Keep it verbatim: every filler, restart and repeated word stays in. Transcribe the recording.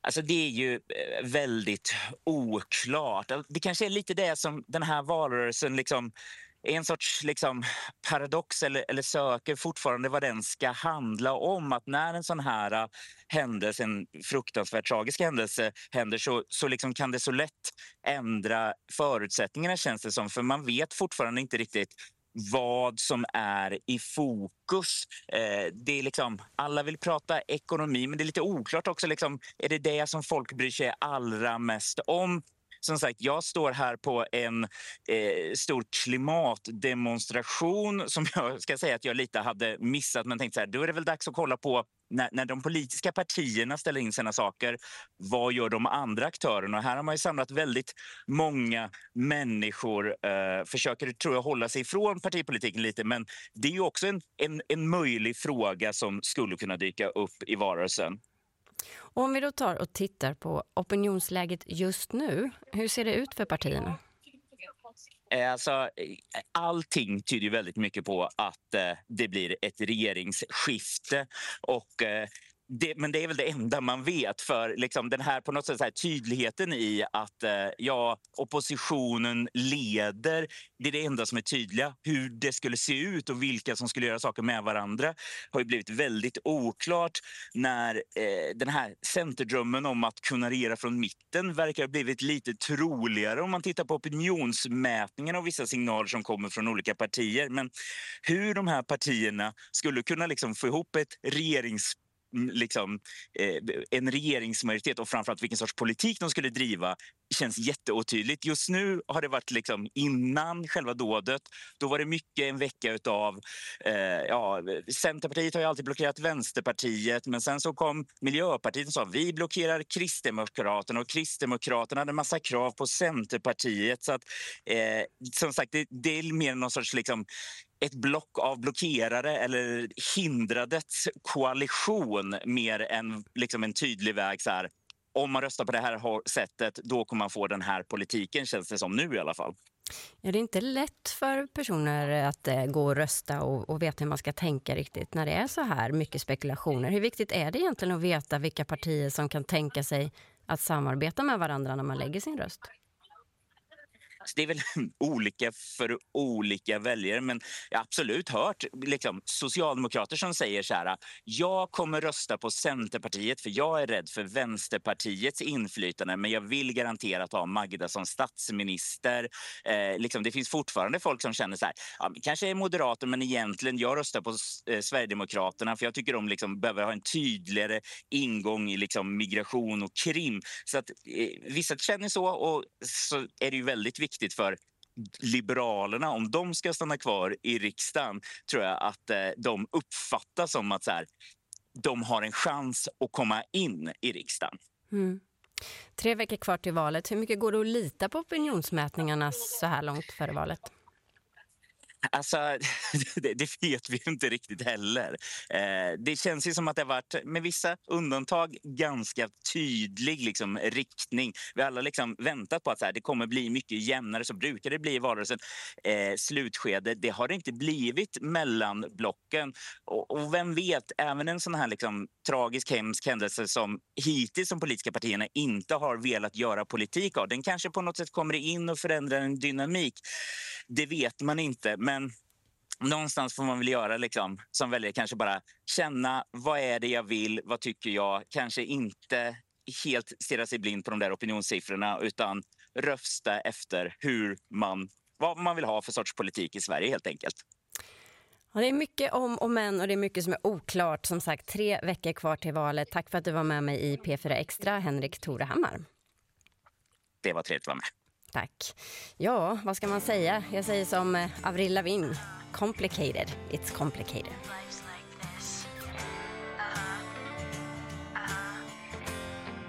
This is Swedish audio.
Alltså det är ju väldigt oklart. Det kanske är lite det som den här valrörelsen liksom är en sorts liksom paradox eller, eller söker fortfarande vad den ska handla om. Att när en sån här händelse, en fruktansvärt tragisk händelse händer så, så liksom kan det så lätt ändra förutsättningarna, känns det som. För man vet fortfarande inte riktigt vad som är i fokus. Eh, det är liksom, alla vill prata ekonomi, men det är lite oklart också. Liksom, är det det som folk bryr sig allra mest om? Som sagt, jag står här på en eh, stor klimatdemonstration som jag ska säga att jag lite hade missat. Men tänkte så här, då är det väl dags att kolla på när, när de politiska partierna ställer in sina saker. Vad gör de andra aktörerna? Och här har man ju samlat väldigt många människor. Eh, försöker, tror jag, hålla sig ifrån partipolitiken lite. Men det är ju också en, en, en möjlig fråga som skulle kunna dyka upp i valrörelsen. Och om vi då tar och tittar på opinionsläget just nu, hur ser det ut för partierna? Alltså, allting tyder ju väldigt mycket på att eh, det blir ett regeringsskifte och eh, det, men det är väl det enda man vet, för liksom den här på något sätt så här tydligheten i att eh, ja, oppositionen leder, det är det enda som är tydliga. Hur det skulle se ut och vilka som skulle göra saker med varandra har ju blivit väldigt oklart. När eh, den här centerdrömmen om att kunna regera från mitten verkar ha blivit lite troligare om man tittar på opinionsmätningarna och vissa signaler som kommer från olika partier. Men hur de här partierna skulle kunna liksom få ihop ett regerings liksom, eh, en regeringsmajoritet och framförallt vilken sorts politik de skulle driva känns jätteotydligt. Just nu har det varit liksom innan själva dådet, då var det mycket en vecka utav eh, ja, Centerpartiet har ju alltid blockerat Vänsterpartiet, men sen så kom Miljöpartiet och sa vi blockerar Kristdemokraterna, och Kristdemokraterna hade en massa krav på Centerpartiet, så att eh, som sagt det, det är mer någon sorts liksom ett block av blockerare eller hindradets koalition mer än liksom en tydlig väg så här. Om man röstar på det här sättet, då kommer man få den här politiken, känns det som nu i alla fall. Ja, det är inte lätt för personer att eh, gå och rösta och, och veta hur man ska tänka riktigt när det är så här mycket spekulationer. Hur viktigt är det egentligen att veta vilka partier som kan tänka sig att samarbeta med varandra när man lägger sin röst? Det är väl olika för olika väljare, men jag har absolut hört liksom, socialdemokrater som säger så här: jag kommer rösta på Centerpartiet för jag är rädd för Vänsterpartiets inflytande, men jag vill garanterat ha Magda som statsminister. Eh, liksom, det finns fortfarande folk som känner så här, ja, kanske är moderater, men egentligen jag röstar på eh, Sverigedemokraterna för jag tycker de liksom behöver ha en tydligare ingång i liksom, migration och krim. Så att eh, vissa känner så, och så är det ju väldigt viktigt för Liberalerna, om de ska stanna kvar i riksdagen, tror jag att eh, de uppfattar som att så här, de har en chans att komma in i riksdagen. Mm. Tre veckor kvar till valet. Hur mycket går det att lita på opinionsmätningarna så här långt före valet? Alltså, det, det vet vi inte riktigt heller. Eh, det känns ju som att det har varit, med vissa undantag, ganska tydlig liksom, riktning. Vi har alla liksom väntat på att så här, det kommer bli mycket jämnare, så brukar det bli i valrörelsen. Eh, slutskede, det har det inte blivit mellan blocken. Och, och vem vet, även en sån här liksom, tragisk, hemsk händelse som hittills de politiska partierna inte har velat göra politik av, den kanske på något sätt kommer in och förändrar en dynamik. Det vet man inte, men någonstans får man väl göra liksom, som väljare, kanske bara känna vad är det jag vill, vad tycker jag, kanske inte helt stirra sig blind på de där opinionssiffrorna utan rösta efter hur man, vad man vill ha för sorts politik i Sverige helt enkelt. Ja, det är mycket om och men och det är mycket som är oklart. Som sagt, tre veckor kvar till valet. Tack för att du var med mig i P fyra Extra, Henrik Torehammar. Det var trevligt att vara med. Tack. Ja, vad ska man säga? Jag säger som Avril Lavigne. Complicated. It's complicated.